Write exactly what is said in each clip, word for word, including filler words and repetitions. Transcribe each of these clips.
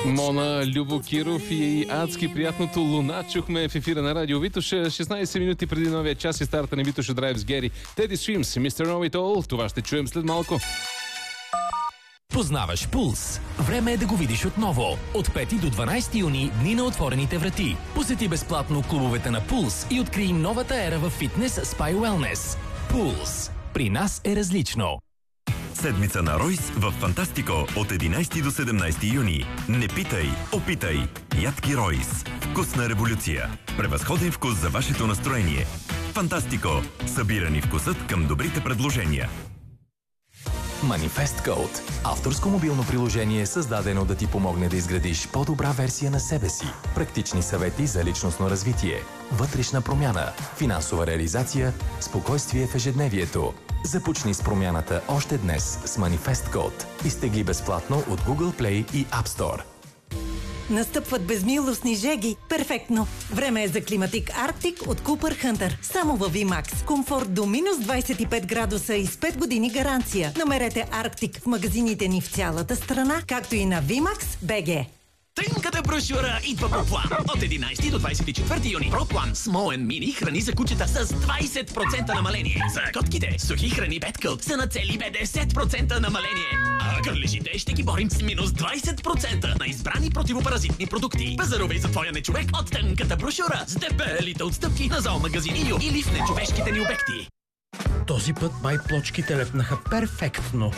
Мона, Любо Киров и адски приятното Луна чухме в ефира на Радио Витош. шестнайсет минути преди новия час и старта на Витош Драйв с Гери. Теди Стримс, мистер Know It All. Това ще чуем след малко. Познаваш Пулс. Време е да го видиш отново. От пети до дванайсети юни дни на отворените врати. Посети безплатно клубовете на Пулс и открий новата ера в фитнес, спа и уелнес. Пулс. При нас е различно. Седмица на Ройс в Фантастико от единайсети до седемнайсети юни. Не питай, опитай. Ядки Ройс. Вкусна революция. Превъзходен вкус за вашето настроение. Фантастико. Събирани вкусът към добрите предложения. Manifest Code. Авторско мобилно приложение, създадено да ти помогне да изградиш по-добра версия на себе си. Практични съвети за личностно развитие, вътрешна промяна, финансова реализация, спокойствие в ежедневието. Започни с промяната още днес с Manifest Code. Изтегли безплатно от Google Play и App Store. Настъпват безмилостни жеги. Перфектно! Време е за климатик Arctic от Cooper Hunter. Само във VMAX. Комфорт до минус двайсет и пет градуса и с пет години гаранция. Намерете Arctic в магазините ни в цялата страна, както и на VMAX точка би джи. Тънката брошура идва по план. От единайсети до двайсет и четвърти юни. Проплан Small and Mini храни за кучета с двайсет процента намаление. За котките сухи храни Petcult са на цели петдесет процента намаление. А кърлежите ще ги борим с минус двайсет процента на избрани противопаразитни продукти. Пазарувай за твоя нечовек от тънката брошура с дебелите отстъпки на зоомагазин Ио или в нечовешките ни обекти. Този път май плочките лепнаха перфектно.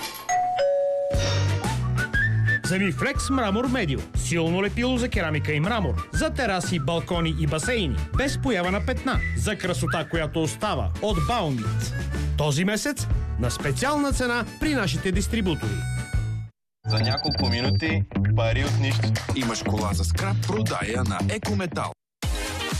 Земифлекс Мрамор Медио. Силно лепило за керамика и мрамор. За тераси, балкони и басейни. Без поява на петна. За красота, която остава. От Баумит. Този месец на специална цена при нашите дистрибутори. За няколко минути пари от нищо. Имаш кола за скрап, продай я на Екометал.